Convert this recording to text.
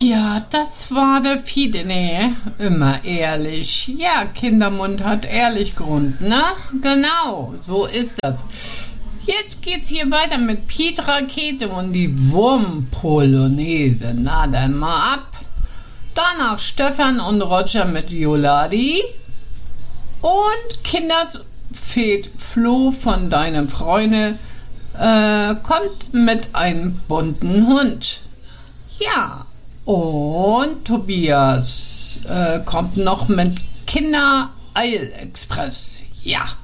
Ja, das war der Fiedene. Immer ehrlich. Ja, Kindermund hat ehrlich Grund, ne? Genau, so ist das. Jetzt geht's hier weiter mit Piet Rakete und die Wurmpolonaise. Na, dann mal ab. Danach Stefan und Roger mit Joladi. Und Kinderfeed Flo von deinen Freunde kommt mit einem bunten Hund. Ja, und Tobias kommt noch mit Kinder Eilexpress. Ja.